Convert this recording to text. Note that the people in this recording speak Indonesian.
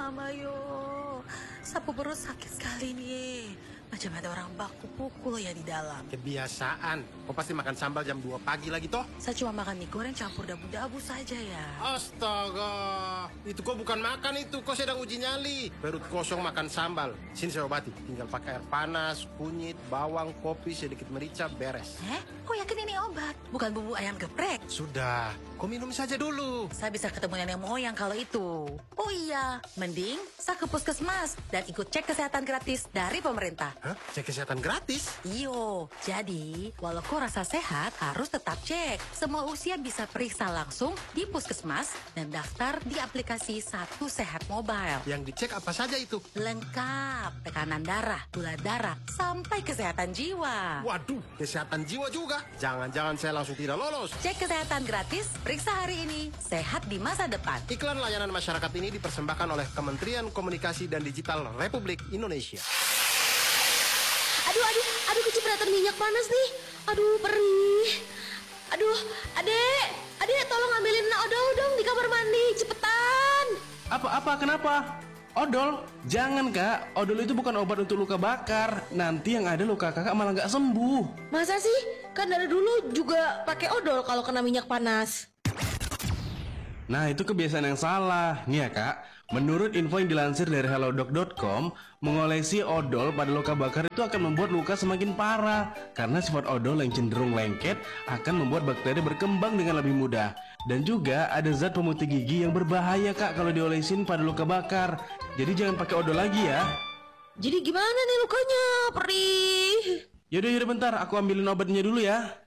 Mama yo. Sapu perut sakit sekali nih. Macam ada orang baku pukul ya di dalam. Kebiasaan. Kau pasti makan sambal jam 2 pagi lagi toh? Saya cuma makan mie goreng campur dabu-dabu saja ya. Astaga, itu kau bukan makan itu, kau sedang uji nyali. Perut kosong makan sambal. Sini saya obati, tinggal pakai air panas, kunyit, bawang, kopi, sedikit merica, beres. Kok yakin ini obat? Bukan bumbu ayam geprek? Sudah, kau minum saja dulu. Saya bisa ketemu nenek moyang kalau itu. Oh iya, mending saya ke puskesmas dan ikut cek kesehatan gratis dari pemerintah. Hah? Cek kesehatan gratis? Iyo, jadi walau kau rasa sehat harus tetap cek. Semua usia bisa periksa langsung di puskesmas dan daftar di aplikasi Satu Sehat Mobile. Yang dicek apa saja itu? Lengkap, tekanan darah, gula darah, sampai kesehatan jiwa. Waduh, kesehatan jiwa juga. Jangan-jangan saya langsung tidak lolos. Cek kesehatan gratis, periksa hari ini, sehat di masa depan. Iklan layanan masyarakat ini dipersembahkan oleh Kementerian Komunikasi dan Digital Republik Indonesia. Aduh, kecipratan minyak panas nih. Aduh, perih. Aduh, adek, tolong ambilin odol dong di kamar mandi, cepetan. Apa, kenapa? Odol? Jangan kak, odol itu bukan obat untuk luka bakar. Nanti yang ada luka kakak malah nggak sembuh. Masa sih? Kan dari dulu juga pakai odol kalau kena minyak panas. Nah itu kebiasaan yang salah. Nih ya kak, menurut info yang dilansir dari hellodoc.com, mengolesi odol pada luka bakar itu akan membuat luka semakin parah. Karena sifat odol yang cenderung lengket akan membuat bakteri berkembang dengan lebih mudah. Dan juga ada zat pemutih gigi yang berbahaya kak kalau diolesin pada luka bakar. Jadi jangan pakai odol lagi ya. Jadi gimana nih lukanya? Perih. Yaudah bentar, aku ambilin obatnya dulu ya.